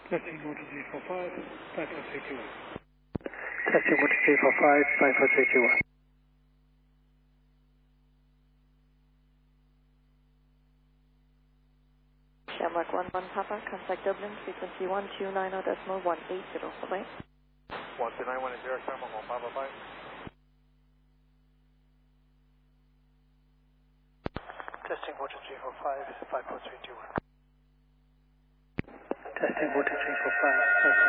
Testing 12345, 54321. Testing 12345, 54321. Shamrock 11 Papa, contact Dublin, frequency 1290.180, bye-bye. 12910, Shamrock 1 Papa, bye. Testing 12345, 54321. Testing 12345, 54321.